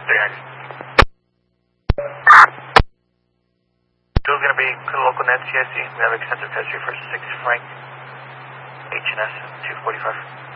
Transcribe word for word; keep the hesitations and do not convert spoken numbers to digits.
three ninety. Still going to be local net C I C. We have extensive history for six Frank H and S two forty-five.